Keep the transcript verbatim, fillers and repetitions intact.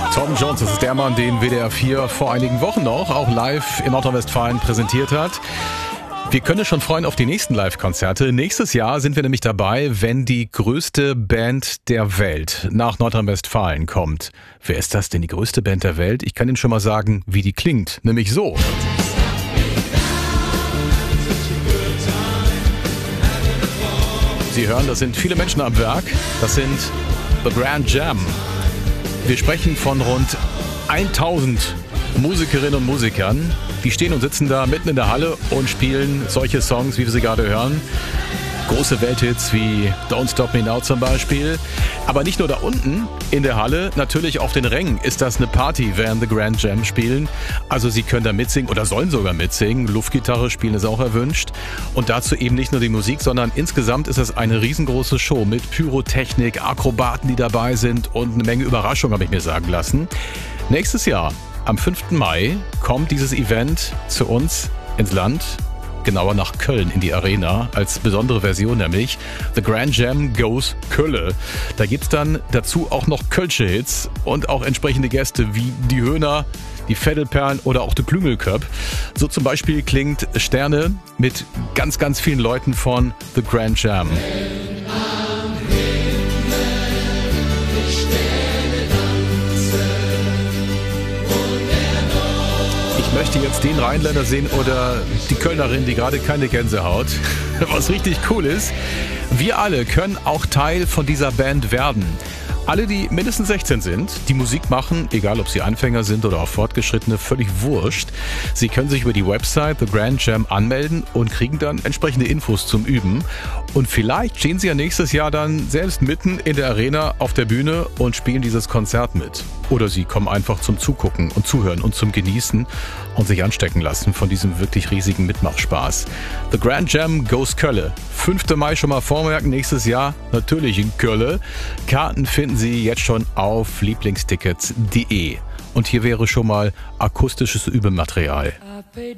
Tom Jones, das ist der Mann, den W D R vier vor einigen Wochen noch auch live in Nordrhein-Westfalen präsentiert hat. Wir können uns schon freuen auf die nächsten Live-Konzerte. Nächstes Jahr sind wir nämlich dabei, wenn die größte Band der Welt nach Nordrhein-Westfalen kommt. Wer ist das denn, die größte Band der Welt? Ich kann Ihnen schon mal sagen, wie die klingt, nämlich so. Sie hören, das sind viele Menschen am Werk. Das sind The Grand Jam. Wir sprechen von rund tausend Musikerinnen und Musikern. Die stehen und sitzen da mitten in der Halle und spielen solche Songs, wie wir sie gerade hören. Große Welthits wie Don't Stop Me Now zum Beispiel. Aber nicht nur da unten in der Halle, natürlich auf den Rängen ist das eine Party, während The Grand Jam spielen. Also Sie können da mitsingen oder sollen sogar mitsingen. Luftgitarre spielen ist auch erwünscht. Und dazu eben nicht nur die Musik, sondern insgesamt ist es eine riesengroße Show mit Pyrotechnik, Akrobaten, die dabei sind und eine Menge Überraschung, habe ich mir sagen lassen. Nächstes Jahr, am fünften Mai, kommt dieses Event zu uns ins Land. Genauer nach Köln in die Arena, als besondere Version nämlich. The Grand Jam Goes Kölle. Da gibt's dann dazu auch noch kölsche Hits und auch entsprechende Gäste wie die Höhner, die Vettelperlen oder auch die Klüngelköpp. So zum Beispiel klingt Sterne mit ganz, ganz vielen Leuten von The Grand Jam. Ich möchte jetzt den Rheinländer sehen oder die Kölnerin, die gerade keine Gänsehaut. Was richtig cool ist, wir alle können auch Teil von dieser Band werden. Alle, die mindestens sechzehn sind, die Musik machen, egal ob sie Anfänger sind oder auch Fortgeschrittene, völlig wurscht. Sie können sich über die Website The Grand Jam anmelden und kriegen dann entsprechende Infos zum Üben. Und vielleicht stehen sie ja nächstes Jahr dann selbst mitten in der Arena auf der Bühne und spielen dieses Konzert mit. Oder sie kommen einfach zum Zugucken und Zuhören und zum Genießen und sich anstecken lassen von diesem wirklich riesigen Mitmachspaß. The Grand Jam Goes Kölle. fünften Mai schon mal vormerken, nächstes Jahr natürlich in Kölle. Karten finden Sie jetzt schon auf lieblingstickets punkt de. Und hier wäre schon mal akustisches Übematerial.